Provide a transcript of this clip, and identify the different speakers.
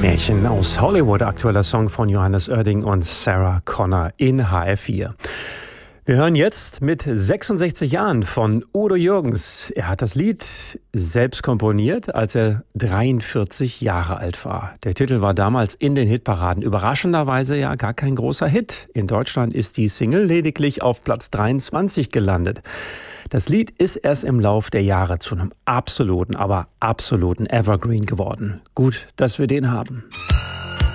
Speaker 1: Märchen aus Hollywood, aktueller Song von Johannes Oerding und Sarah Connor in HR4. Wir hören jetzt mit 66 Jahren von Udo Jürgens. Er hat das Lied selbst komponiert, als er 43 Jahre alt war. Der Titel war damals in den Hitparaden überraschenderweise ja gar kein großer Hit. In Deutschland ist die Single lediglich auf Platz 23 gelandet. Das Lied ist erst im Lauf der Jahre zu einem absoluten Evergreen geworden. Gut, dass wir den haben.